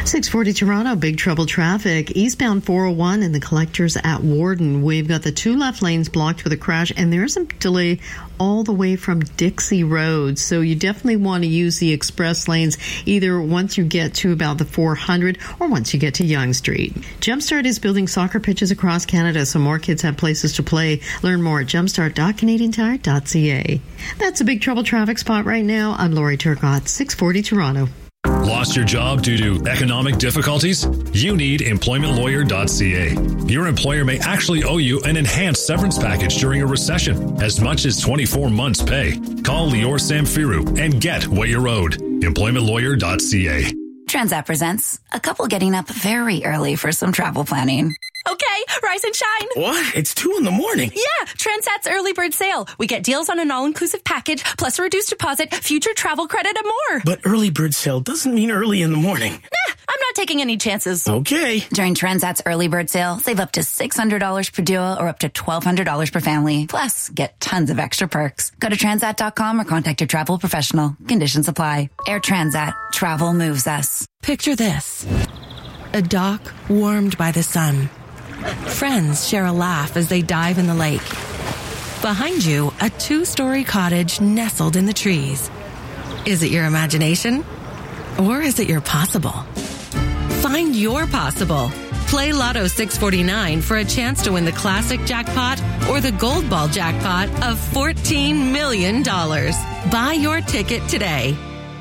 640 Toronto, big trouble traffic. Eastbound 401 in the collectors at Warden. We've got the two left lanes blocked with a crash, and there's a delay all the way from Dixie Road. So you definitely want to use the express lanes either once you get to about the 400 or once you get to Yonge Street. Jumpstart is building soccer pitches across Canada so more kids have places to play. Learn more at jumpstart.canadiantire.ca. That's a big trouble traffic spot right now. I'm Lori Turcott, 640 Toronto. Lost your job due to economic difficulties? You need employmentlawyer.ca. Your employer may actually owe you an enhanced severance package during a recession, as much as 24 months' pay. Call Lior Samfiru and get what you're owed. Employmentlawyer.ca. Transat presents a couple getting up very early for some travel planning. Okay, rise and shine. What? It's 2 a.m. Yeah, Transat's early bird sale. We get deals on an all-inclusive package, plus a reduced deposit, future travel credit, and more. But early bird sale doesn't mean early in the morning. Nah, I'm not taking any chances. Okay. During Transat's early bird sale, save up to $600 per duo or up to $1,200 per family. Plus, get tons of extra perks. Go to transat.com or contact your travel professional. Conditions apply. Air Transat. Travel moves us. Picture this. A dock warmed by the sun. Friends share a laugh as they dive in the lake. Behind you, a 2-story cottage nestled in the trees. Is it your imagination? Or is it your possible? Find your possible. Play Lotto 649 for a chance to win the classic jackpot or the gold ball jackpot of $14 million. Buy your ticket today.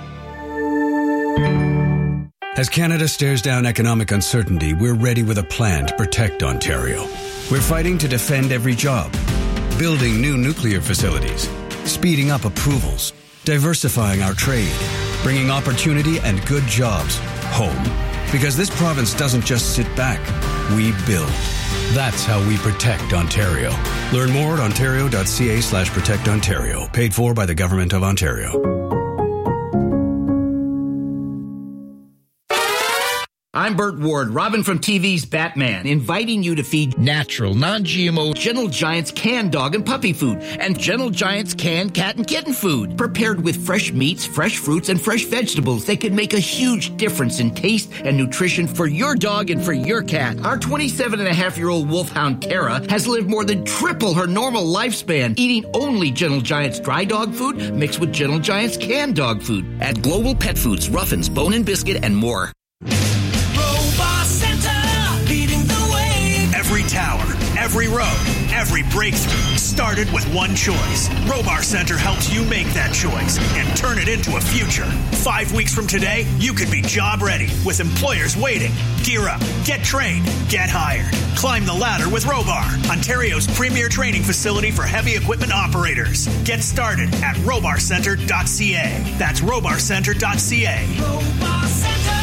As Canada stares down economic uncertainty, we're ready with a plan to protect Ontario. We're fighting to defend every job, building new nuclear facilities, speeding up approvals, diversifying our trade, bringing opportunity and good jobs home. Because this province doesn't just sit back, we build. That's how we protect Ontario. Learn more at ontario.ca/protectontario. Paid for by the Government of Ontario. I'm Burt Ward, Robin from TV's Batman, inviting you to feed natural, non-GMO Gentle Giants canned dog and puppy food and Gentle Giants canned cat and kitten food. Prepared with fresh meats, fresh fruits, and fresh vegetables, they can make a huge difference in taste and nutrition for your dog and for your cat. Our 27-and-a-half-year-old wolfhound Tara has lived more than triple her normal lifespan, eating only Gentle Giants dry dog food mixed with Gentle Giants canned dog food at Global Pet Foods, Ruffins, Bone and Biscuit, and more. Every tower, every road, every breakthrough started with one choice. Robar Center helps you make that choice and turn it into a future. 5 weeks from today, you could be job ready with employers waiting. Gear up, get trained, get hired. Climb the ladder with Robar, Ontario's premier training facility for heavy equipment operators. Get started at robarcenter.ca. That's robarcenter.ca. Robar Center!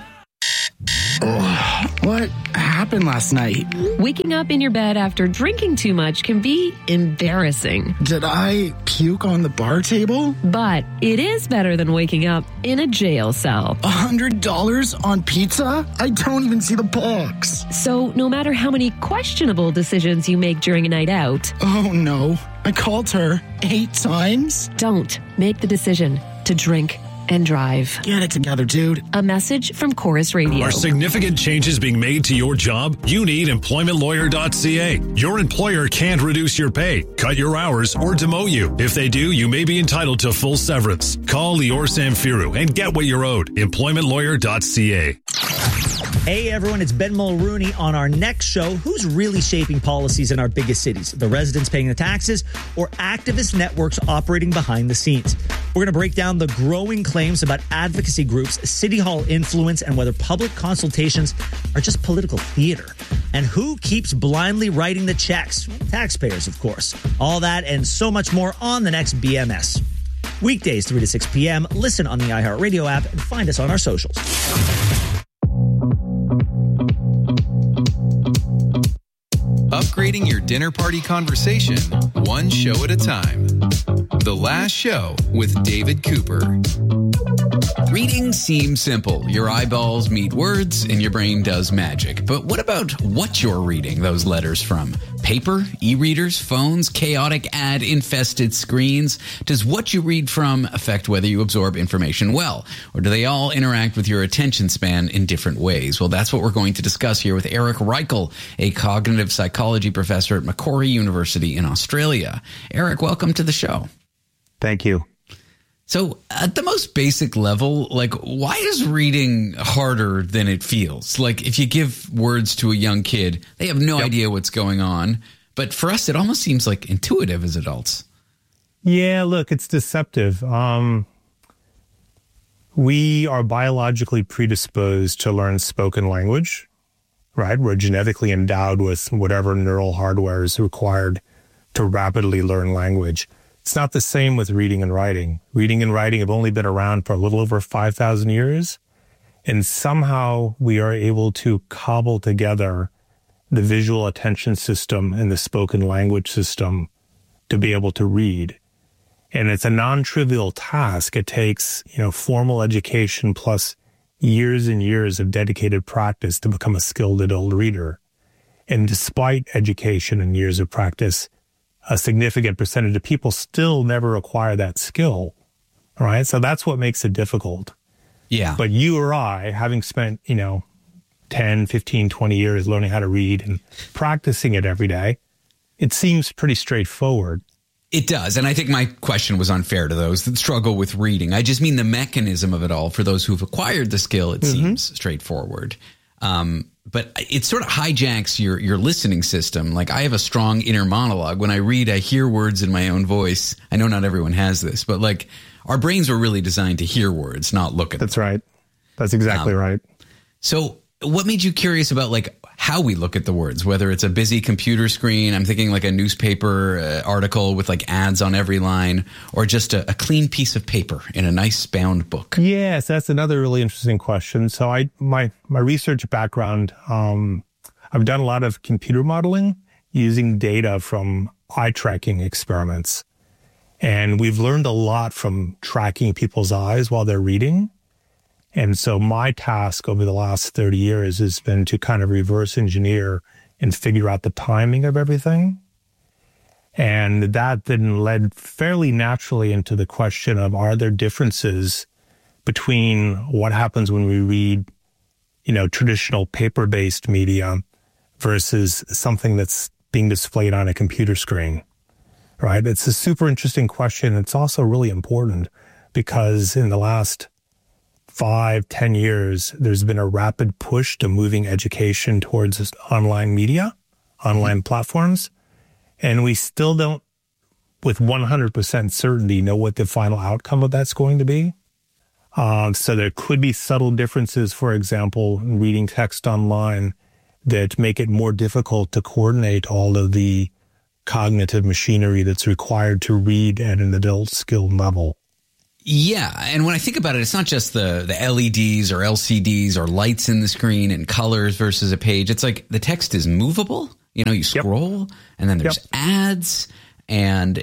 What happened last night? Waking up in your bed after drinking too much can be embarrassing. Did I puke on the bar table? But it is better than waking up in a jail cell. $100 on pizza? I don't even see the box. So no matter how many questionable decisions you make during a night out... Oh no, I called her 8 times? Don't make the decision to drink and drive. Get it together, dude. A message from Chorus Radio. Are significant changes being made to your job? You need employmentlawyer.ca. Your employer can't reduce your pay, cut your hours, or demote you. If they do, you may be entitled to full severance. Call Lior Samfiru and get what you're owed. Employmentlawyer.ca. Hey everyone, it's Ben Mulrooney. On our next show, who's really shaping policies in our biggest cities? The residents paying the taxes or activist networks operating behind the scenes? We're going to break down the growing claims about advocacy groups, city hall influence, and whether public consultations are just political theater. And who keeps blindly writing the checks? Taxpayers, of course. All that and so much more on the next BMS. Weekdays 3 to 6 p.m. Listen on the iHeartRadio app and find us on our socials. Upgrading your dinner party conversation, one show at a time. The Last Show with David Cooper. Reading seems simple. Your eyeballs meet words and your brain does magic. But what about what you're reading those letters from? Paper, e-readers, phones, chaotic ad-infested screens? Does what you read from affect whether you absorb information well? Or do they all interact with your attention span in different ways? Well, that's what we're going to discuss here with Eric Reichel, a cognitive psychology professor at Macquarie University in Australia. Eric, welcome to the show. Thank you. So at the most basic level, like, why is reading harder than it feels? Like, if you give words to a young kid, they have no idea what's going on. But for us, it almost seems like intuitive as adults. Yeah, look, it's deceptive. We are biologically predisposed to learn spoken language, right? We're genetically endowed with whatever neural hardware is required to rapidly learn language. It's not the same with reading and writing. Reading and writing have only been around for a little over 5,000 years. And somehow we are able to cobble together the visual attention system and the spoken language system to be able to read. And it's a non-trivial task. It takes, formal education plus years and years of dedicated practice to become a skilled adult reader. And despite education and years of practice, a significant percentage of people still never acquire that skill, all right? So that's what makes it difficult. Yeah. But you or I, having spent, 10, 15, 20 years learning how to read and practicing it every day, it seems pretty straightforward. It does. And I think my question was unfair to those that struggle with reading. I just mean the mechanism of it all. For those who've acquired the skill, it seems straightforward. But it sort of hijacks your listening system. Like, I have a strong inner monologue. When I read, I hear words in my own voice. I know not everyone has this, but like, our brains were really designed to hear words, not look at them. That's right. That's exactly right. So what made you curious about like how we look at the words, whether it's a busy computer screen, I'm thinking like a newspaper article with like ads on every line, or just a clean piece of paper in a nice bound book? Yes, that's another really interesting question. So my research background, I've done a lot of computer modeling using data from eye tracking experiments. And we've learned a lot from tracking people's eyes while they're reading. And so my task over the last 30 years has been to kind of reverse engineer and figure out the timing of everything. And that then led fairly naturally into the question of, are there differences between what happens when we read, traditional paper-based media versus something that's being displayed on a computer screen, right? It's a super interesting question. It's also really important because in the last 5-10 years, there's been a rapid push to moving education towards online media, online platforms. And we still don't, with 100% certainty, know what the final outcome of that's going to be. So there could be subtle differences, for example, in reading text online that make it more difficult to coordinate all of the cognitive machinery that's required to read at an adult skilled level. Yeah. And when I think about it, it's not just the LEDs or LCDs or lights in the screen and colors versus a page. It's like the text is movable. You scroll and then there's ads. And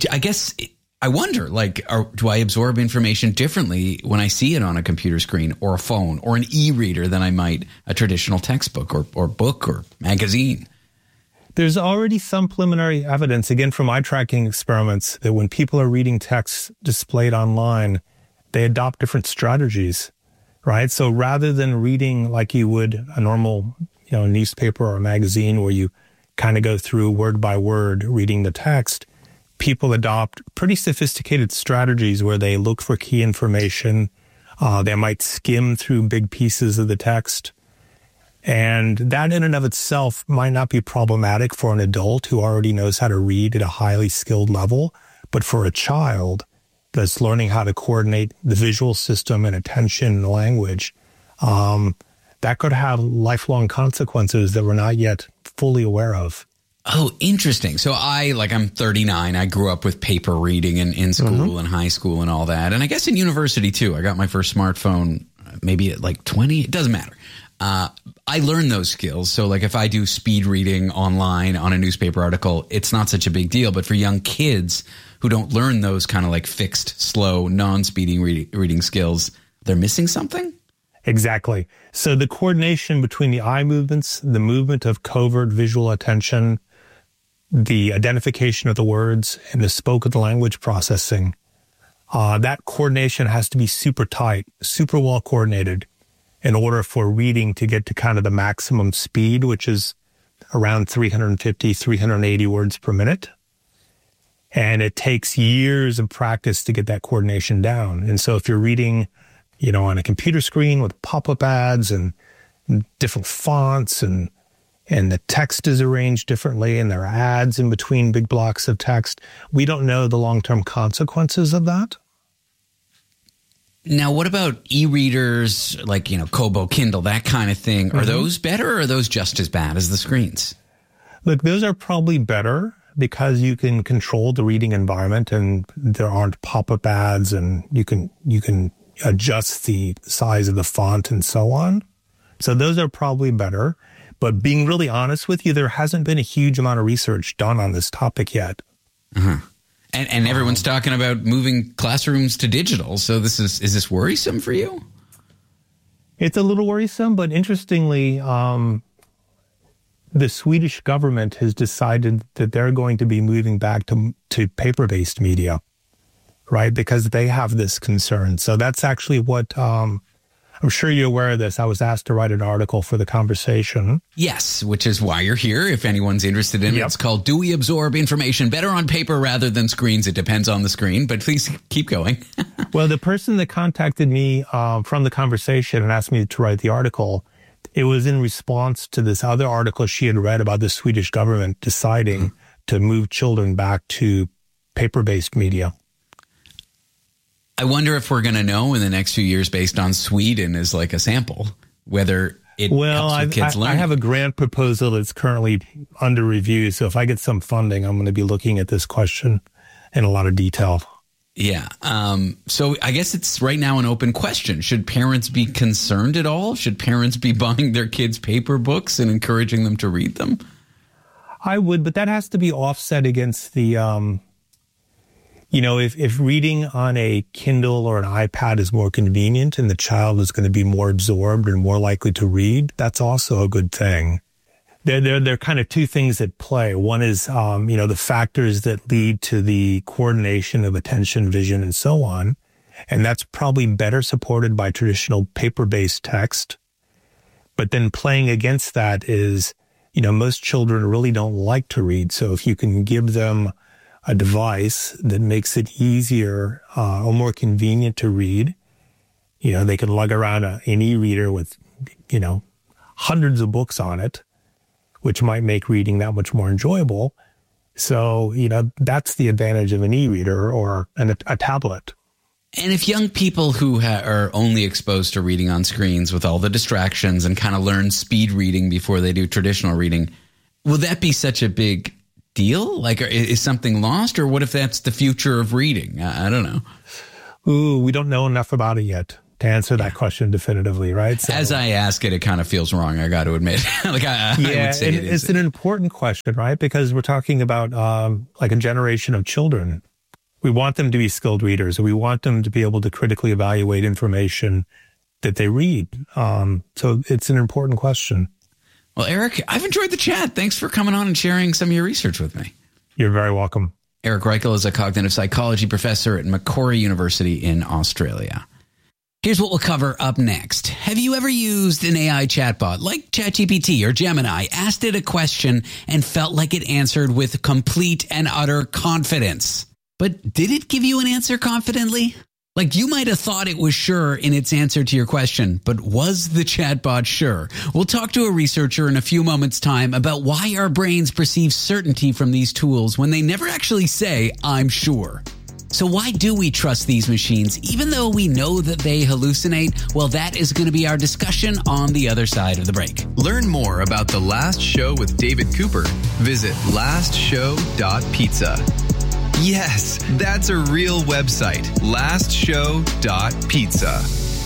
I wonder, like, do I absorb information differently when I see it on a computer screen or a phone or an e-reader than I might a traditional textbook or book or magazine? There's already some preliminary evidence, again, from eye tracking experiments, that when people are reading text displayed online, they adopt different strategies, right? So rather than reading like you would a normal, newspaper or a magazine where you kind of go through word by word reading the text, people adopt pretty sophisticated strategies where they look for key information. They might skim through big pieces of the text. And that in and of itself might not be problematic for an adult who already knows how to read at a highly skilled level. But for a child that's learning how to coordinate the visual system and attention and language, that could have lifelong consequences that we're not yet fully aware of. Oh, interesting. So I'm 39. I grew up with paper reading in school and high school and all that. And I guess in university too. I got my first smartphone maybe at like 20. It doesn't matter. I learned those skills. So like if I do speed reading online on a newspaper article, it's not such a big deal. But for young kids who don't learn those kind of like fixed, slow, non-speeding reading skills, they're missing something? Exactly. So the coordination between the eye movements, the movement of covert visual attention, the identification of the words, and the spoken language processing, that coordination has to be super tight, super well coordinated in order for reading to get to kind of the maximum speed, which is around 350, 380 words per minute. And it takes years of practice to get that coordination down. And so if you're reading, on a computer screen with pop-up ads and different fonts and the text is arranged differently and there are ads in between big blocks of text, we don't know the long-term consequences of that. Now, what about e-readers like, Kobo, Kindle, that kind of thing? Are those better or are those just as bad as the screens? Look, those are probably better because you can control the reading environment and there aren't pop-up ads and you can adjust the size of the font and so on. So those are probably better. But being really honest with you, there hasn't been a huge amount of research done on this topic yet. Uh-huh. And everyone's talking about moving classrooms to digital. So is this worrisome for you? It's a little worrisome, but interestingly, the Swedish government has decided that they're going to be moving back to paper-based media, right? Because they have this concern. So that's actually what I'm sure you're aware of this. I was asked to write an article for the conversation. Yes, which is why you're here. If anyone's interested in it, it's called Do We Absorb Information Better on Paper Rather Than Screens? It depends on the screen, but please keep going. Well, the person that contacted me from the conversation and asked me to write the article, it was in response to this other article she had read about the Swedish government deciding to move children back to paper-based media. I wonder if we're going to know in the next few years, based on Sweden as like a sample, whether it helps with kids learning. I have a grant proposal that's currently under review. So if I get some funding, I'm going to be looking at this question in a lot of detail. Yeah. So I guess it's right now an open question. Should parents be concerned at all? Should parents be buying their kids paper books and encouraging them to read them? I would, but that has to be offset against the, if reading on a Kindle or an iPad is more convenient and the child is going to be more absorbed and more likely to read, that's also a good thing. There are kind of two things at play. One is, the factors that lead to the coordination of attention, vision, and so on. And that's probably better supported by traditional paper-based text. But then playing against that is, most children really don't like to read. So if you can give them a device that makes it easier or more convenient to read, they can lug around an e-reader with, hundreds of books on it, which might make reading that much more enjoyable. So, that's the advantage of an e-reader or a tablet. And if young people who are only exposed to reading on screens with all the distractions and kind of learn speed reading before they do traditional reading, will that be such a big deal? Like, is something lost, or what if that's the future of reading? I don't know. Ooh, we don't know enough about it yet to answer that question definitively, right? So, as I ask it, it kind of feels wrong, I got to admit. I would say it's an important question, right? Because we're talking about like a generation of children. We want them to be skilled readers. We want them to be able to critically evaluate information that they read. So it's an important question. Well, Eric, I've enjoyed the chat. Thanks for coming on and sharing some of your research with me. You're very welcome. Eric Reichel is a cognitive psychology professor at Macquarie University in Australia. Here's what we'll cover up next. Have you ever used an AI chatbot like ChatGPT or Gemini, asked it a question, and felt like it answered with complete and utter confidence? But did it give you an answer confidently? Like, you might have thought it was sure in its answer to your question, but was the chatbot sure? We'll talk to a researcher in a few moments' time about why our brains perceive certainty from these tools when they never actually say, I'm sure. So why do we trust these machines, even though we know that they hallucinate? Well, that is going to be our discussion on the other side of the break. Learn more about The Last Show with David Cooper. Visit lastshow.pizza. Yes, that's a real website. Lastshow.pizza.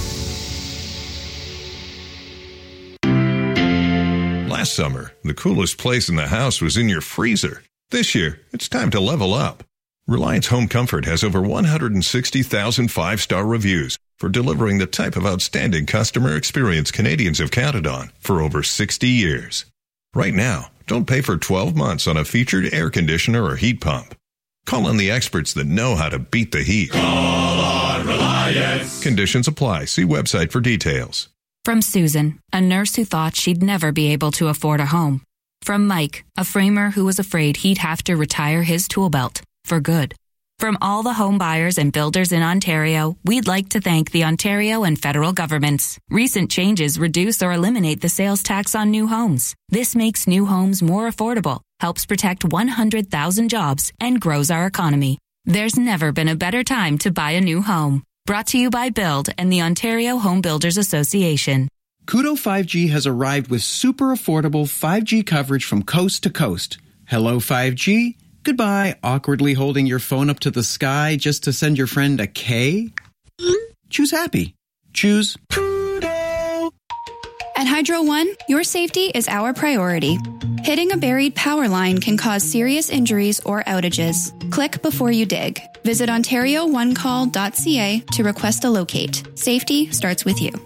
Last summer, the coolest place in the house was in your freezer. This year, it's time to level up. Reliance Home Comfort has over 160,000 five-star reviews for delivering the type of outstanding customer experience Canadians have counted on for over 60 years. Right now, don't pay for 12 months on a featured air conditioner or heat pump. Call on the experts that know how to beat the heat. Call on Reliance. Conditions apply. See website for details. From Susan, a nurse who thought she'd never be able to afford a home. From Mike, a framer who was afraid he'd have to retire his tool belt for good. From all the home buyers and builders in Ontario, we'd like to thank the Ontario and federal governments. Recent changes reduce or eliminate the sales tax on new homes. This makes new homes more affordable, helps protect 100,000 jobs, and grows our economy. There's never been a better time to buy a new home. Brought to you by Build and the Ontario Home Builders Association. Koodo 5G has arrived with super affordable 5G coverage from coast to coast. Hello 5G. Goodbye, awkwardly holding your phone up to the sky just to send your friend a K. Choose happy. Choose Koodo. At Hydro One, your safety is our priority. Hitting a buried power line can cause serious injuries or outages. Click before you dig. Visit OntarioOneCall.ca to request a locate. Safety starts with you.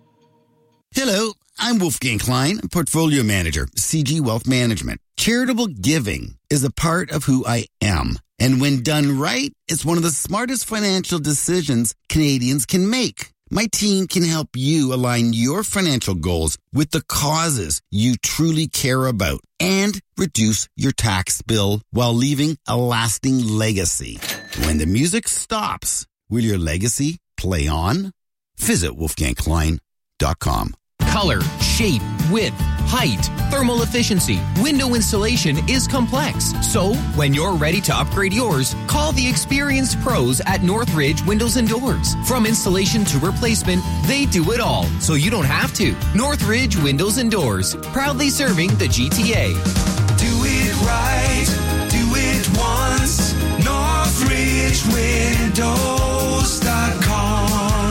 Hello, I'm Wolfgang Klein, Portfolio Manager, CG Wealth Management. Charitable giving is a part of who I am. And when done right, it's one of the smartest financial decisions Canadians can make. My team can help you align your financial goals with the causes you truly care about and reduce your tax bill while leaving a lasting legacy. When the music stops, will your legacy play on? Visit wolfgangklein.com. Color, shape, width, height, thermal efficiency, window insulation is complex. So, when you're ready to upgrade yours, call the experienced pros at Northridge Windows and Doors. From installation to replacement, they do it all, so you don't have to. Northridge Windows and Doors, proudly serving the GTA. Do it right, do it once. NorthridgeWindows.com.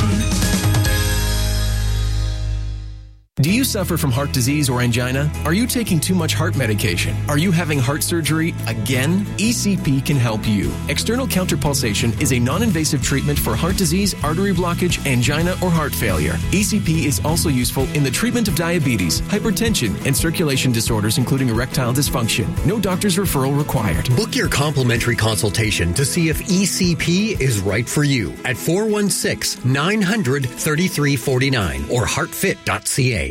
Do you suffer from heart disease or angina? Are you taking too much heart medication? Are you having heart surgery again? ECP can help you. External counterpulsation is a non-invasive treatment for heart disease, artery blockage, angina, or heart failure. ECP is also useful in the treatment of diabetes, hypertension, and circulation disorders, including erectile dysfunction. No doctor's referral required. Book your complimentary consultation to see if ECP is right for you at 416-900-3349 or heartfit.ca.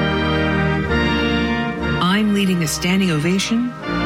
I'm leading a standing ovation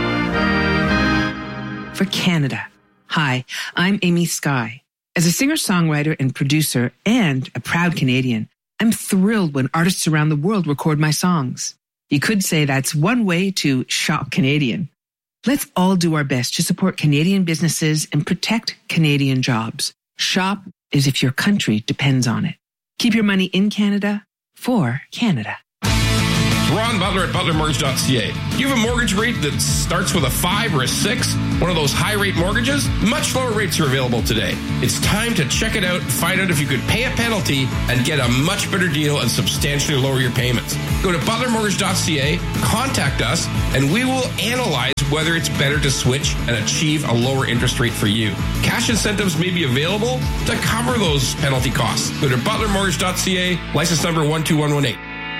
for Canada. Hi, I'm Amy Skye. As a singer-songwriter and producer and a proud Canadian, I'm thrilled when artists around the world record my songs. You could say that's one way to shop Canadian. Let's all do our best to support Canadian businesses and protect Canadian jobs. Shop as if your country depends on it. Keep your money in Canada for Canada. Ron Butler at butlermortgage.ca. You have a mortgage rate that starts with a 5 or a 6, one of those high-rate mortgages? Much lower rates are available today. It's time to check it out and find out if you could pay a penalty and get a much better deal and substantially lower your payments. Go to butlermortgage.ca, contact us, and we will analyze whether it's better to switch and achieve a lower interest rate for you. Cash incentives may be available to cover those penalty costs. Go to butlermortgage.ca, license number 12118.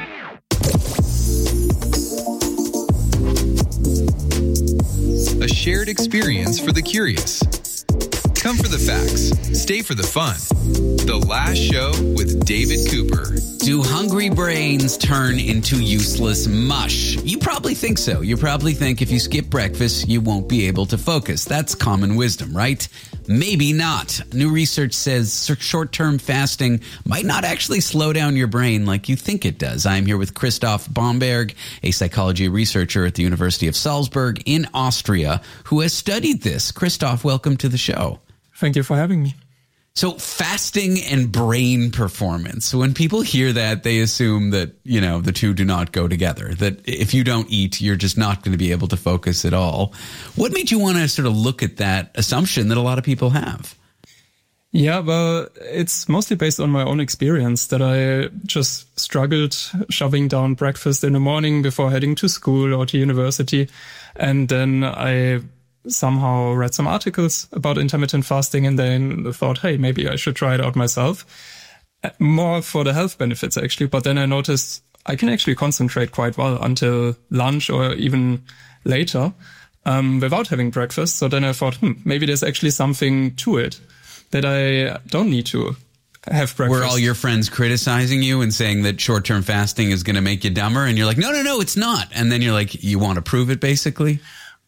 A shared experience for the curious. Come for the facts, stay for the fun. The Last Show with David Cooper. Do hungry brains turn into useless mush? You probably think so. You probably think if you skip breakfast, you won't be able to focus. That's common wisdom, right? Maybe not. New research says short-term fasting might not actually slow down your brain like you think it does. I'm here with Christoph Bomberg, a psychology researcher at the University of Salzburg in Austria, who has studied this. Christoph, welcome to the show. Thank you for having me. So fasting and brain performance, when people hear that, they assume that, you know, the two do not go together, that if you don't eat, you're just not going to be able to focus at all. What made you want to sort of look at that assumption that a lot of people have? Yeah, well, it's mostly based on my own experience that I just struggled shoving down breakfast in the morning before heading to school or to university. And then I somehow read some articles about intermittent fasting and then thought, hey, maybe I should try it out myself. more for the health benefits actually. But then I noticed I can actually concentrate quite well until lunch or even later without having breakfast. So then I thought, maybe there's actually something to it that I don't need to have breakfast. Were all your friends criticizing you and saying that short-term fasting is going to make you dumber? And you're like, no, it's not. And then you're like, you want to prove it basically?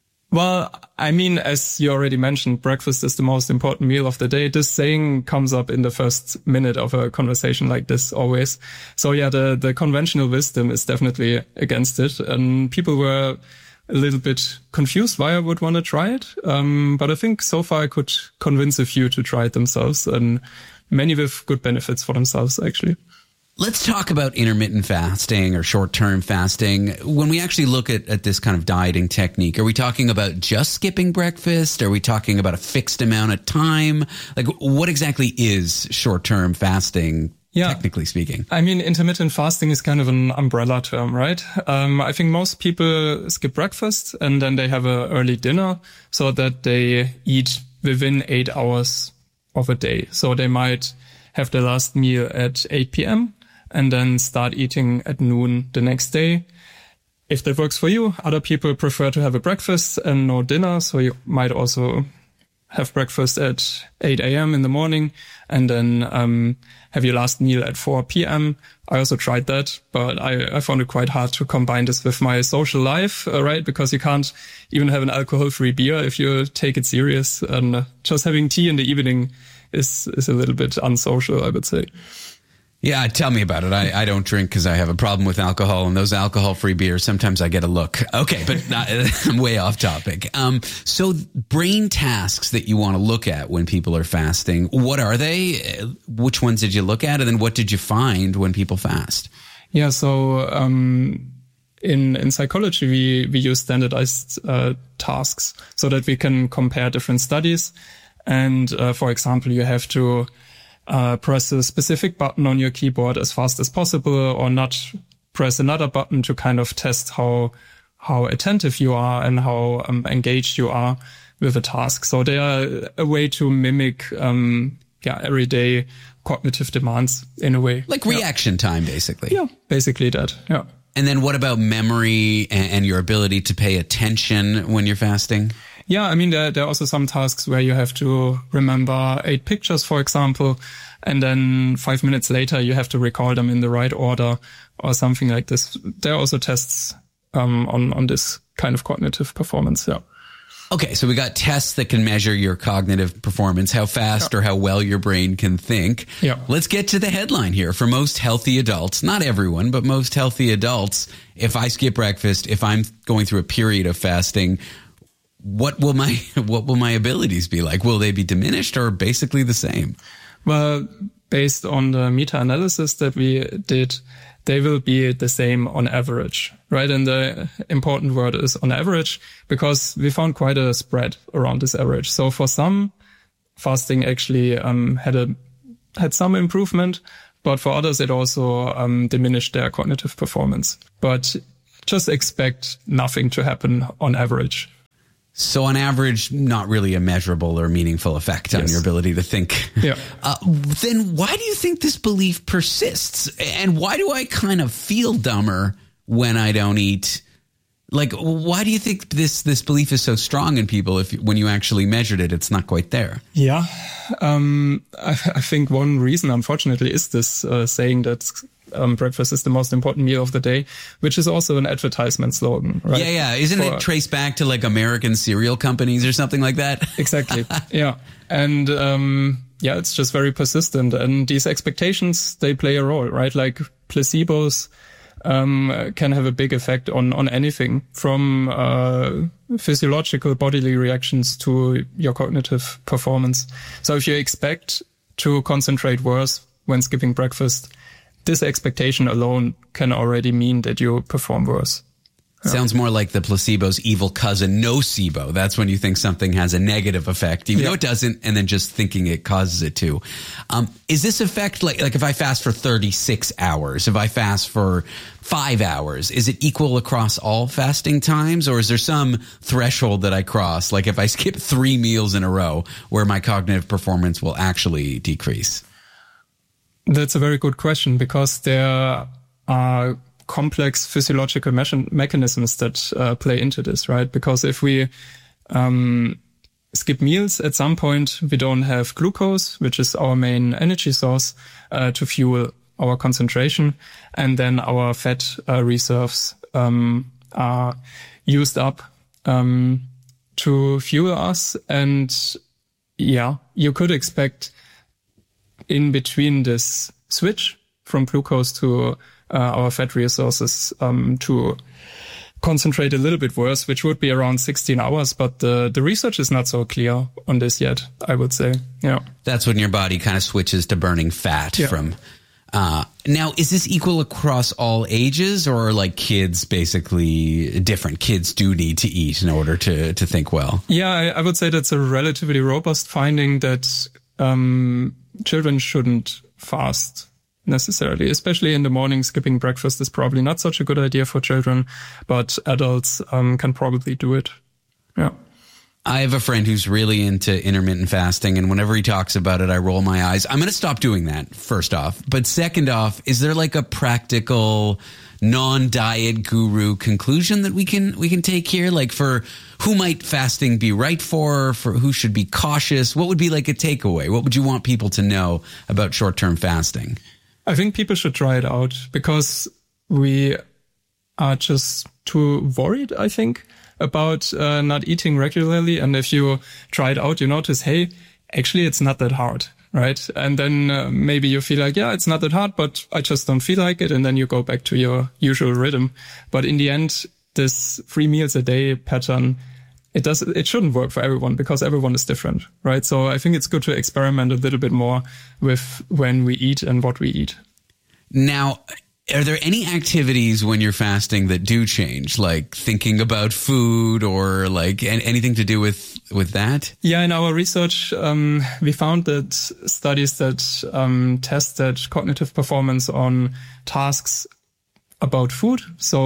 Well, I mean, as you already mentioned, breakfast is the most important meal of the day. This saying comes up in the first minute of a conversation like this always. So yeah, the conventional wisdom is definitely against it. And people were a little bit confused why I would want to try it. But I think so far I could convince a few to try it themselves, and many with good benefits for themselves, actually. Let's talk about intermittent fasting or short-term fasting. When we actually look at this kind of dieting technique, are we talking about just skipping breakfast? Are we talking about a fixed amount of time? Like, what exactly is short-term fasting, technically speaking? I mean, intermittent fasting is kind of an umbrella term, right? I think most people skip breakfast and then they have an early dinner so that they eat within 8 hours of a day. So they might have their last meal at 8 p.m. and then start eating at noon the next day. If that works for you, other people prefer to have a breakfast and no dinner. So you might also have breakfast at 8 a.m. in the morning and then have your last meal at 4 p.m. I also tried that, but I found it quite hard to combine this with my social life, right? Because you can't even have an alcohol-free beer if you take it serious. And just having tea in the evening is a little bit unsocial, I would say. Yeah, tell me about it. I don't drink because I have a problem with alcohol, and those alcohol-free beers, sometimes I get a look. Okay, but I'm way off topic. So brain tasks that you want to look at when people are fasting, what are they? Which ones did you look at? And then what did you find when people fast? Yeah, so in psychology, we use standardized tasks so that we can compare different studies. And for example, you have to press a specific button on your keyboard as fast as possible, or not press another button to kind of test how attentive you are and how engaged you are with a task. So they are a way to mimic everyday cognitive demands in a way. Like reaction time, basically. Yeah, basically that. Yeah. And then what about memory and your ability to pay attention when you're fasting? Yeah, I mean, there are also some tasks where you have to remember 8 pictures, for example, and then 5 minutes later you have to recall them in the right order or something like this. There are also tests on this kind of cognitive performance, yeah. Okay, so we got tests that can measure your cognitive performance, how fast or how well your brain can think. Yeah. Let's get to the headline here. For most healthy adults, not everyone, but most healthy adults, if I skip breakfast, if I'm going through a period of fasting, what will my abilities be like? Will they be diminished or basically the same? Well, based on the meta-analysis that we did, they will be the same on average, right? And the important word is on average, because we found quite a spread around this average. So for some, fasting actually had some improvement, but for others it also diminished their cognitive performance. But just expect nothing to happen on average. So on average, not really a measurable or meaningful effect on your ability to think. Yeah. Then why do you think this belief persists? And why do I kind of feel dumber when I don't eat? Like, why do you think this belief is so strong in people if when you actually measured it, it's not quite there? Yeah. I think one reason, unfortunately, is this saying that breakfast is the most important meal of the day, which is also an advertisement slogan, right? Yeah. Isn't it traced back to like American cereal companies or something like that? Exactly. Yeah. And it's just very persistent. And these expectations, they play a role, right? Like placebos can have a big effect on anything from physiological bodily reactions to your cognitive performance. So if you expect to concentrate worse when skipping breakfast, this expectation alone can already mean that you perform worse. Yeah. Sounds more like the placebo's evil cousin, nocebo. That's when you think something has a negative effect, even though it doesn't, and then just thinking it causes it to. Is this effect like if I fast for 36 hours, if I fast for 5 hours, is it equal across all fasting times, or is there some threshold that I cross? Like if I skip 3 meals in a row where my cognitive performance will actually decrease? That's a very good question, because there are complex physiological mechanisms that play into this, right? Because if we skip meals, at some point we don't have glucose, which is our main energy source, to fuel our concentration, and then our fat reserves are used up to fuel us. And yeah, you could expect in between this switch from glucose to our fat resources to concentrate a little bit worse, which would be around 16 hours. But the research is not so clear on this yet, I would say. Yeah, that's when your body kind of switches to burning fat from. Now, is this equal across all ages, or like kids basically different? Kids do need to eat in order to think well. Yeah, I would say that's a relatively robust finding that children shouldn't fast necessarily, especially in the morning. Skipping breakfast is probably not such a good idea for children, but adults can probably do it. Yeah. I have a friend who's really into intermittent fasting, and whenever he talks about it, I roll my eyes. I'm going to stop doing that, first off. But second off, is there like a practical non-diet guru conclusion that we can take here? Like, for who might fasting be right for who should be cautious? What would be like a takeaway? What would you want people to know about short-term fasting? I think people should try it out, because we are just too worried, I think, about not eating regularly. And if you try it out, you notice, hey, actually it's not that hard, right? And then maybe you feel like, yeah, it's not that hard, but I just don't feel like it. And then you go back to your usual rhythm. But in the end, this 3 meals a day pattern, it shouldn't work for everyone, because everyone is different, right? So I think it's good to experiment a little bit more with when we eat and what we eat. Now, are there any activities when you're fasting that do change, like thinking about food, or like anything to do with that? Yeah, in our research, we found that studies that tested cognitive performance on tasks about food,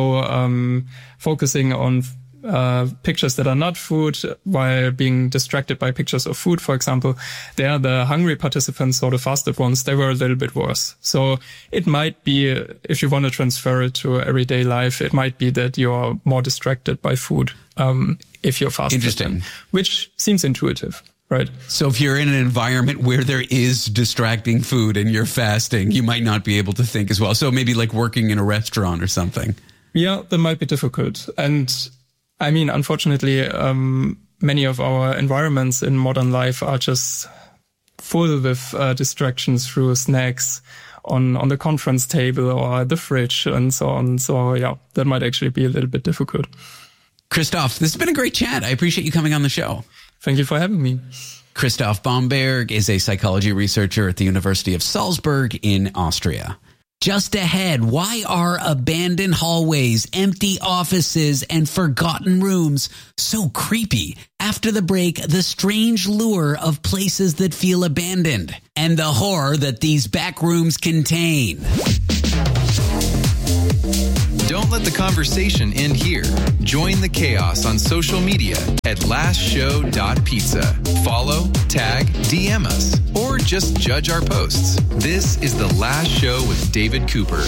so focusing on pictures that are not food while being distracted by pictures of food, for example, there the hungry participants, or the fasted ones, they were a little bit worse. So it might be, if you want to transfer it to everyday life, it might be that you're more distracted by food if you're fasted. Interesting. Which seems intuitive, right? So if you're in an environment where there is distracting food and you're fasting, you might not be able to think as well. So maybe like working in a restaurant or something. Yeah, that might be difficult. And I mean, unfortunately, many of our environments in modern life are just full with distractions through snacks on the conference table or the fridge and so on. So yeah, that might actually be a little bit difficult. Christoph, this has been a great chat. I appreciate you coming on the show. Thank you for having me. Christoph Bomberg is a psychology researcher at the University of Salzburg in Austria. Just ahead, why are abandoned hallways, empty offices, and forgotten rooms so creepy? After the break, the strange lure of places that feel abandoned, and the horror that these back rooms contain. Don't let the conversation end here. Join the chaos on social media at lastshow.pizza. Follow, tag, DM us, or just judge our posts. This is The Last Show with David Cooper.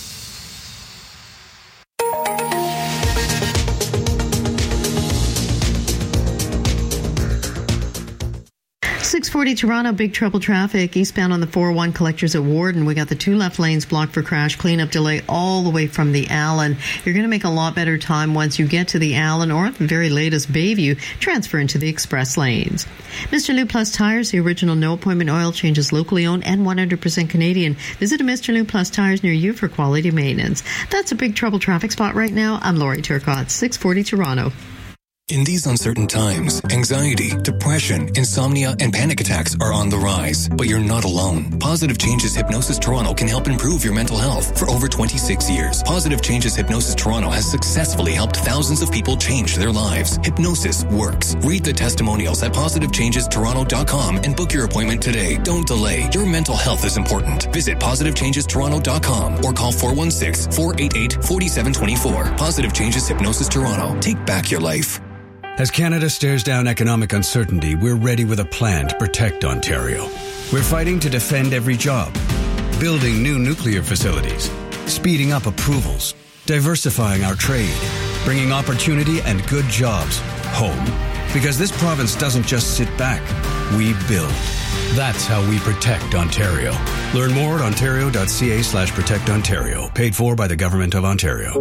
640 Toronto, big trouble traffic eastbound on the 401 collectors at Warden. We got the 2 left lanes blocked for crash cleanup delay all the way from the Allen. You're going to make a lot better time once you get to the Allen, or at the very latest Bayview, transfer into the express lanes. Mr. Lou Plus Tires, the original no appointment oil changes, locally owned and 100% Canadian. Visit a Mr. Lou Plus Tires near you for quality maintenance. That's a big trouble traffic spot right now. I'm Lori Turcott, 640 Toronto. In these uncertain times, anxiety, depression, insomnia, and panic attacks are on the rise. But you're not alone. Positive Changes Hypnosis Toronto can help improve your mental health. For over 26 years, Positive Changes Hypnosis Toronto has successfully helped thousands of people change their lives. Hypnosis works. Read the testimonials at positivechangestoronto.com and book your appointment today. Don't delay. Your mental health is important. Visit positivechangestoronto.com or call 416-488-4724. Positive Changes Hypnosis Toronto. Take back your life. As Canada stares down economic uncertainty, we're ready with a plan to protect Ontario. We're fighting to defend every job, building new nuclear facilities, speeding up approvals, diversifying our trade, bringing opportunity and good jobs home. Because this province doesn't just sit back, we build. That's how we protect Ontario. Learn more at ontario.ca/protectontario. Paid for by the Government of Ontario.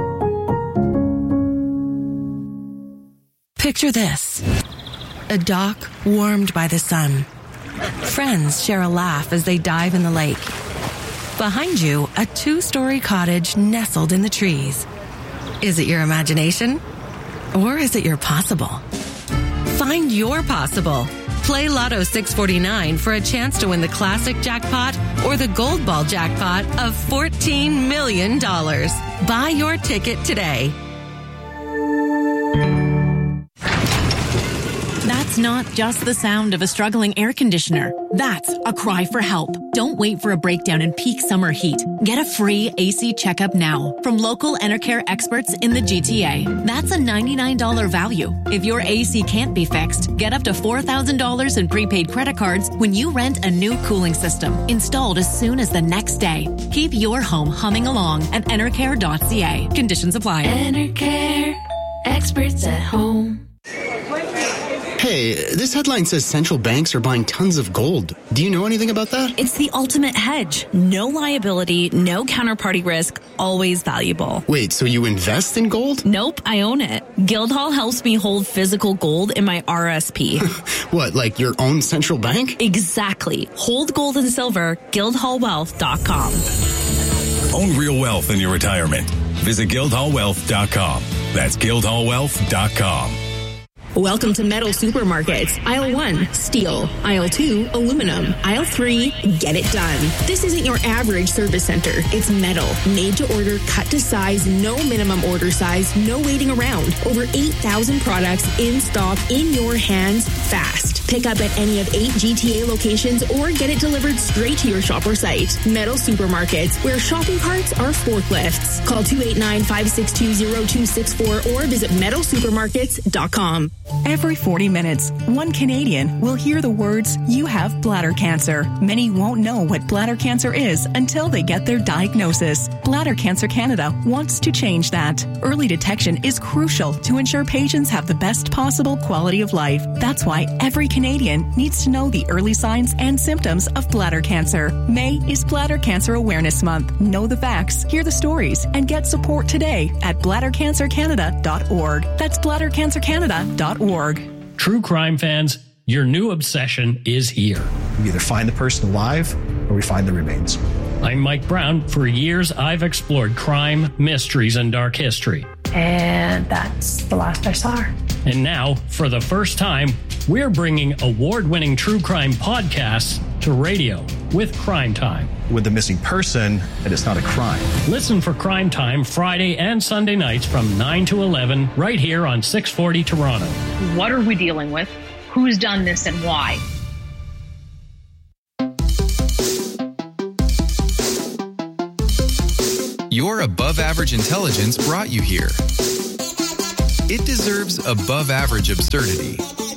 Picture this. A dock warmed by the sun. Friends share a laugh as they dive in the lake. Behind you, a 2-story cottage nestled in the trees. Is it your imagination? Or is it your possible? Find your possible. Play Lotto 649 for a chance to win the classic jackpot or the gold ball jackpot of $14 million. Buy your ticket today. That's not just the sound of a struggling air conditioner. That's a cry for help. Don't wait for a breakdown in peak summer heat. Get a free AC checkup now from local Enercare experts in the GTA. That's a $99 value. If your AC can't be fixed, get up to $4,000 in prepaid credit cards when you rent a new cooling system, installed as soon as the next day. Keep your home humming along at enercare.ca. Conditions apply. Enercare, experts at home. Hey, this headline says central banks are buying tons of gold. Do you know anything about that? It's the ultimate hedge. No liability, no counterparty risk, always valuable. Wait, so you invest in gold? Nope, I own it. Guildhall helps me hold physical gold in my RSP. What, like your own central bank? Exactly. Hold gold and silver, guildhallwealth.com. Own real wealth in your retirement. Visit guildhallwealth.com. That's guildhallwealth.com. Welcome to Metal Supermarkets. Aisle 1, steel. Aisle 2, aluminum. Aisle 3, get it done. This isn't your average service center. It's metal. Made to order, cut to size, no minimum order size, no waiting around. Over 8,000 products in stock, in your hands, fast. Pick up at any of 8 GTA locations or get it delivered straight to your shop or site. Metal Supermarkets, where shopping carts are forklifts. Call 289-562-0264 or visit metalsupermarkets.com. Every 40 minutes, one Canadian will hear the words, "You have bladder cancer." Many won't know what bladder cancer is until they get their diagnosis. Bladder Cancer Canada wants to change that. Early detection is crucial to ensure patients have the best possible quality of life. That's why every Canadian needs to know the early signs and symptoms of bladder cancer. May is Bladder Cancer Awareness Month. Know the facts, hear the stories, and get support today at bladdercancercanada.org. That's bladdercancercanada.org. True crime fans, your new obsession is here. We either find the person alive or we find the remains. I'm Mike Brown. For years, I've explored crime, mysteries, and dark history. And that's the last I saw her. And now, for the first time, we're bringing award-winning true crime podcasts to radio with Crime Time. With the missing person, and it's not a crime. Listen for Crime Time Friday and Sunday nights from 9 to 11 right here on 640 Toronto. What are we dealing with? Who's done this and why? Your above average intelligence brought you here. It deserves above average absurdity.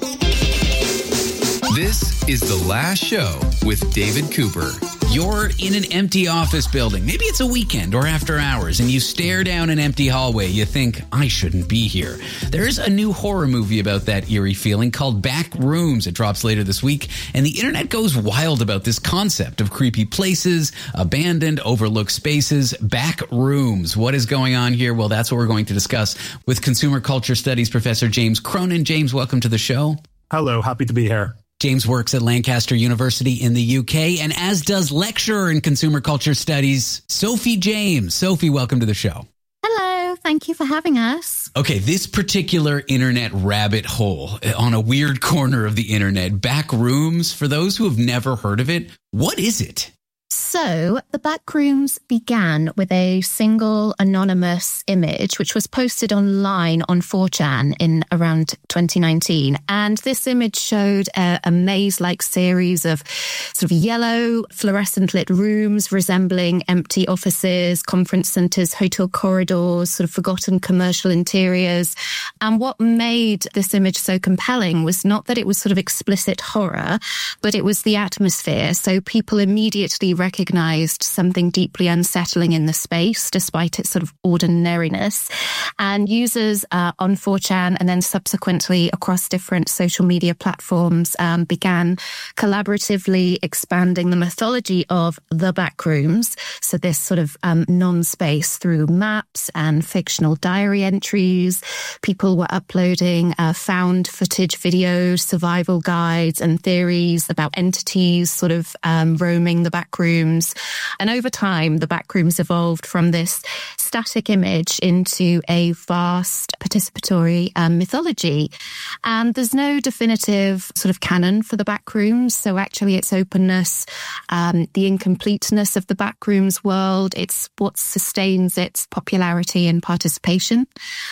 This is The Last Show with David Cooper. You're in an empty office building. Maybe it's a weekend or after hours, and you stare down an empty hallway. You think, I shouldn't be here. There's a new horror movie about that eerie feeling called Back Rooms. It drops later this week, and the internet goes wild about this concept of creepy places, abandoned, overlooked spaces, back rooms. What is going on here? Well, that's what we're going to discuss with Consumer Culture Studies Professor James Cronin. James, welcome to the show. Hello, happy to be here. James works at Lancaster University in the UK, and as does lecturer in consumer culture studies, Sophie James. Sophie, welcome to the show. Hello, thank you for having us. Okay, this particular internet rabbit hole on a weird corner of the internet, back rooms, for those who have never heard of it, what is it? So the Backrooms began with a single anonymous image, which was posted online on 4chan in around 2019. And this image showed a maze-like series of sort of yellow fluorescent lit rooms resembling empty offices, conference centers, hotel corridors, sort of forgotten commercial interiors. And what made this image so compelling was not that it was sort of explicit horror, but it was the atmosphere. So people immediately recognized something deeply unsettling in the space, despite its sort of ordinariness. And users on 4chan and then subsequently across different social media platforms began collaboratively expanding the mythology of the Backrooms. So this sort of non-space through maps and fictional diary entries. People were uploading found footage videos, survival guides and theories about entities sort of roaming the Backrooms. And over time, the Backrooms evolved from this static image into a vast participatory mythology. And there's no definitive sort of canon for the Backrooms. So actually its openness, the incompleteness of the Backrooms world, it's what sustains its popularity and participation.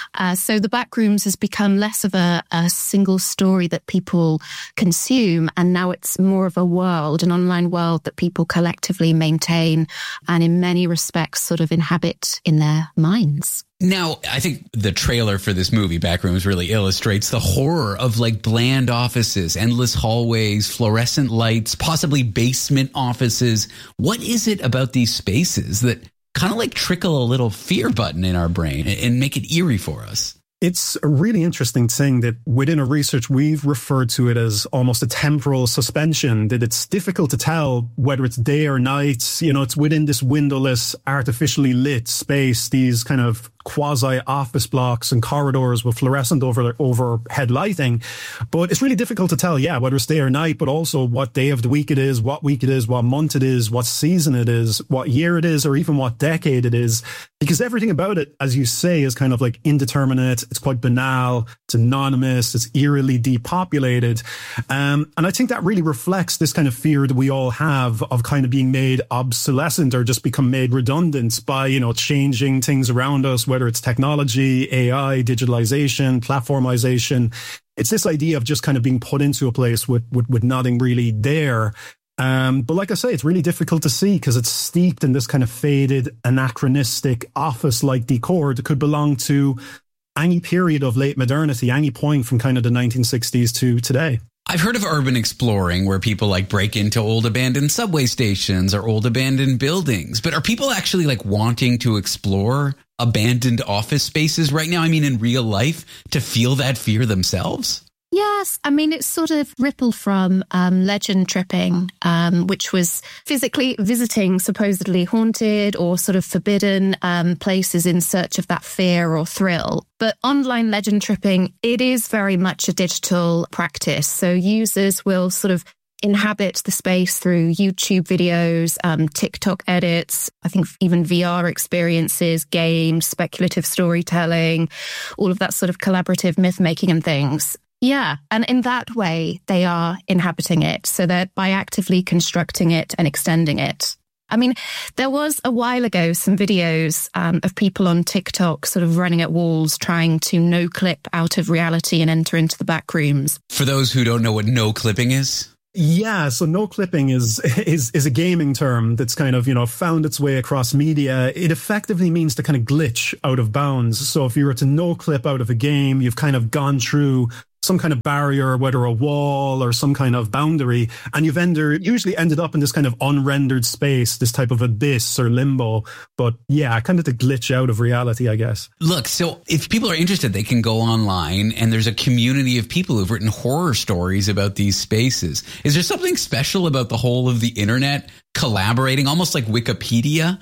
So the Backrooms has become less of a single story that people consume, and now it's more of a world, an online world that people collectively maintain and in many respects sort of inhabit in their minds. Now, I think the trailer for this movie, Backrooms, really illustrates the horror of like bland offices, endless hallways, fluorescent lights, possibly basement offices. What is it about these spaces that kind of like trickle a little fear button in our brain and make it eerie for us? It's a really interesting thing that within our research, we've referred to it as almost a temporal suspension, that it's difficult to tell whether it's day or night. You know, it's within this windowless, artificially lit space, these kind of quasi-office blocks and corridors with fluorescent overhead lighting. But it's really difficult to tell, whether it's day or night, but also what day of the week it is, what week it is, what month it is, what season it is, what year it is, or even what decade it is. Because everything about it, as you say, is kind of like indeterminate. It's quite banal. It's anonymous. It's eerily depopulated. And I think that really reflects this kind of fear that we all have of kind of being made obsolescent or just become made redundant by, changing things around us, whether it's technology, AI, digitalization, platformization. It's this idea of just kind of being put into a place with nothing really there. But like I say, it's really difficult to see because it's steeped in this kind of faded, anachronistic, office-like decor that could belong to any period of late modernity, any point from kind of the 1960s to today. I've heard of urban exploring where people like break into old abandoned subway stations or old abandoned buildings. But are people actually like wanting to explore abandoned office spaces right now? I mean, in real life, to feel that fear themselves? Yes, I mean, it's sort of rippled from legend tripping, which was physically visiting supposedly haunted or sort of forbidden places in search of that fear or thrill. But online legend tripping, it is very much a digital practice. So users will sort of inhabit the space through YouTube videos, TikTok edits, I think even VR experiences, games, speculative storytelling, all of that sort of collaborative myth making and things. Yeah. And in that way, they are inhabiting it. So that by actively constructing it and extending it. I mean, there was a while ago some videos of people on TikTok sort of running at walls trying to no-clip out of reality and enter into the Backrooms. For those who don't know what no-clipping is? Yeah, so no-clipping is a gaming term that's kind of, found its way across media. It effectively means to kind of glitch out of bounds. So if you were to no-clip out of a game, you've kind of gone through some kind of barrier, whether a wall or some kind of boundary, and you've usually ended up in this kind of unrendered space, this type of abyss or limbo. But yeah, kind of to glitch out of reality, I guess. Look, so if people are interested, they can go online and there's a community of people who've written horror stories about these spaces. Is there something special about the whole of the internet collaborating, almost like Wikipedia,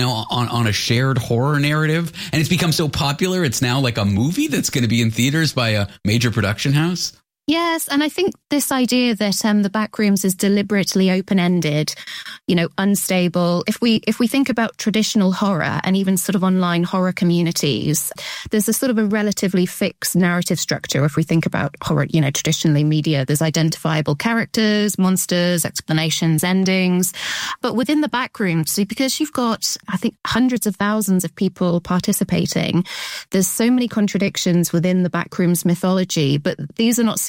on a shared horror narrative? And it's become so popular, it's now like a movie that's going to be in theaters by a major production house? Yes, and I think this idea that the Backrooms is deliberately open-ended, unstable. If we think about traditional horror and even sort of online horror communities, there's a sort of a relatively fixed narrative structure. If we think about horror, traditionally media, there's identifiable characters, monsters, explanations, endings. But within the Backrooms, because you've got, I think, hundreds of thousands of people participating, there's so many contradictions within the Backrooms mythology, but these are not seen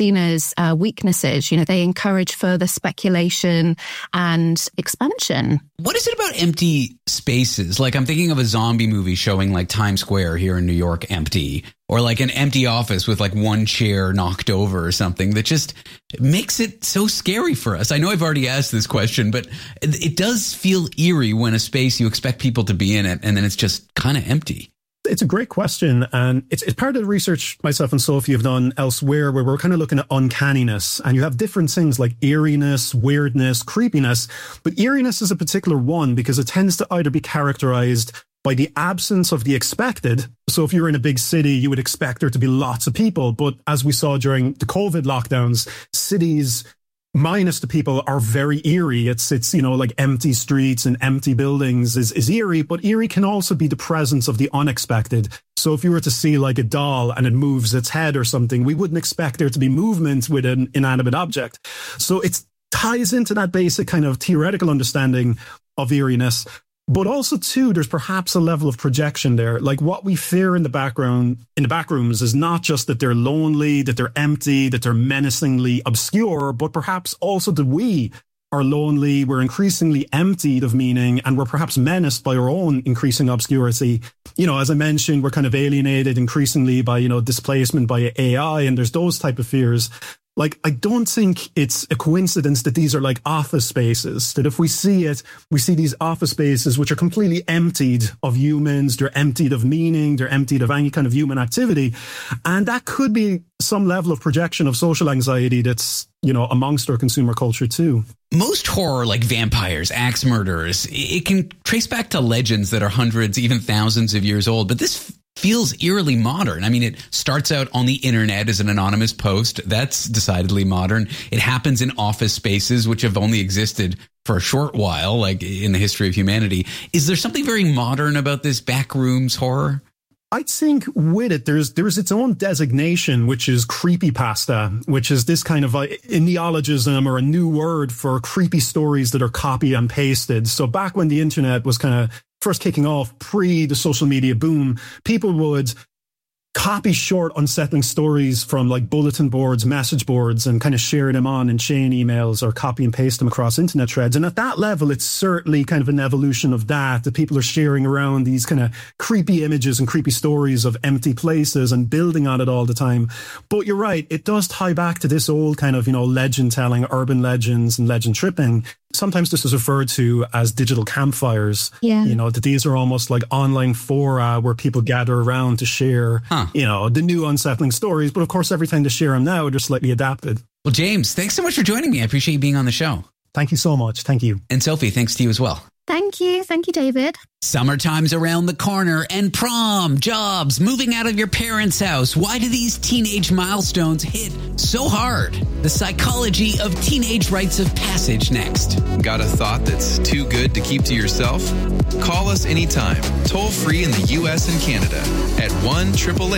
seen as weaknesses. They encourage further speculation and expansion. What is it about empty spaces? Like, I'm thinking of a zombie movie showing like Times Square here in New York empty, or like an empty office with like one chair knocked over or something that just makes it so scary for us. I know I've already asked this question, but it does feel eerie when a space you expect people to be in it and then it's just kind of empty. It's a great question, and it's part of the research myself and Sophie have done elsewhere, where we're kind of looking at uncanniness, and you have different things like eeriness, weirdness, creepiness, but eeriness is a particular one because it tends to either be characterized by the absence of the expected. So if you're in a big city, you would expect there to be lots of people, but as we saw during the COVID lockdowns, cities minus the people are very eerie. It's like empty streets and empty buildings is eerie, but eerie can also be the presence of the unexpected. So if you were to see like a doll and it moves its head or something, we wouldn't expect there to be movement with an inanimate object. So it ties into that basic kind of theoretical understanding of eeriness. But also, too, there's perhaps a level of projection there. Like what we fear in the background, in the back rooms, is not just that they're lonely, that they're empty, that they're menacingly obscure, but perhaps also that we are lonely, we're increasingly emptied of meaning, and we're perhaps menaced by our own increasing obscurity. As I mentioned, we're kind of alienated increasingly by, displacement by AI, and there's those type of fears. Like, I don't think it's a coincidence that these are like office spaces, that if we see it, we see these office spaces which are completely emptied of humans, they're emptied of meaning, they're emptied of any kind of human activity. And that could be some level of projection of social anxiety that's, amongst our consumer culture too. Most horror, like vampires, axe murderers, it can trace back to legends that are hundreds, even thousands of years old. But this feels eerily modern. I mean, it starts out on the internet as an anonymous post. That's decidedly modern. It happens in office spaces, which have only existed for a short while, like in the history of humanity. Is there something very modern about this backrooms horror? I think with it, there's its own designation, which is creepypasta, which is this kind of a neologism or a new word for creepy stories that are copy and pasted. So back when the internet was kind of first kicking off, pre the social media boom, people would copy short, unsettling stories from like bulletin boards, message boards, and kind of share them on in chain emails or copy and paste them across internet threads. And at that level, it's certainly kind of an evolution of that people are sharing around these kind of creepy images and creepy stories of empty places and building on it all the time. But you're right, it does tie back to this old kind of, legend telling, urban legends and legend tripping. Sometimes this is referred to as digital campfires. Yeah. That these are almost like online fora where people gather around to share, the new unsettling stories. But of course, every time they share them now, they're slightly adapted. Well, James, thanks so much for joining me. I appreciate you being on the show. Thank you so much. Thank you. And Sophie, thanks to you as well. Thank you. Thank you, David. Summertime's around the corner, and prom, jobs, moving out of your parents' house. Why do these teenage milestones hit so hard? The psychology of teenage rites of passage next. Got a thought that's too good to keep to yourself? Call us anytime, toll free in the U.S. and Canada at 1-888